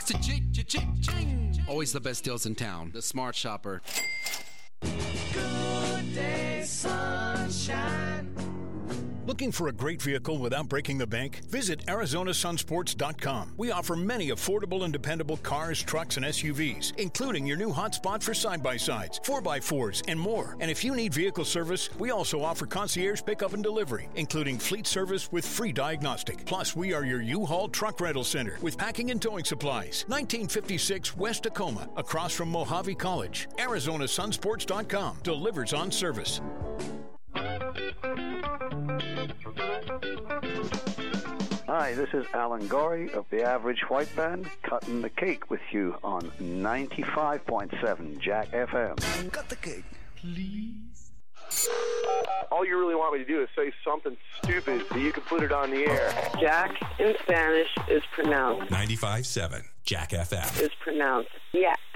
Cha-ching! Always the best deals in town. The Smart Shopper. Good day, sunshine. Looking for a great vehicle without breaking the bank? Visit ArizonaSunsports.com. We offer many affordable and dependable cars, trucks, and SUVs, including your new hotspot for side-by-sides, 4x4s, and more. And if you need vehicle service, we also offer concierge pickup and delivery, including fleet service with free diagnostic. Plus, we are your U-Haul truck rental center with packing and towing supplies. 1956 West Tacoma, across from Mojave College. ArizonaSunsports.com delivers on service. Hi, this is Alan Gorey of the Average White Band, cutting the cake with you on 95.7 Jack FM. Cut the cake, please. All you really want me to do is say something stupid so you can put it on the air. Jack in Spanish is pronounced 95.7 Jack FM. Is pronounced Jack.